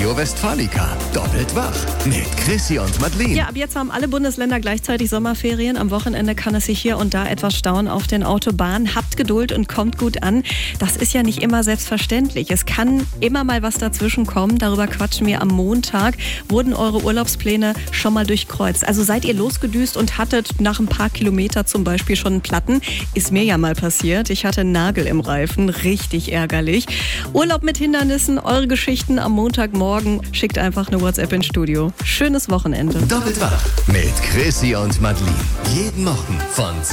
Radio Westfalica. Doppelt wach mit Chrissy und Madeleine. Ja, ab jetzt haben alle Bundesländer gleichzeitig Sommerferien. Am Wochenende kann es sich hier und da etwas stauen auf den Autobahnen. Habt Geduld und kommt gut an. Das ist ja nicht immer selbstverständlich. Es kann immer mal was dazwischen kommen. Darüber quatschen wir am Montag. Wurden eure Urlaubspläne schon mal durchkreuzt? Also seid ihr losgedüst und hattet nach ein paar Kilometer zum Beispiel schon einen Platten? Ist mir ja mal passiert. Ich hatte einen Nagel im Reifen. Richtig ärgerlich. Urlaub mit Hindernissen, eure Geschichten am Montagmorgen. Schickt einfach eine WhatsApp ins Studio. Schönes Wochenende. Doppelt wach mit Chrissy und Madeleine. Jeden Morgen von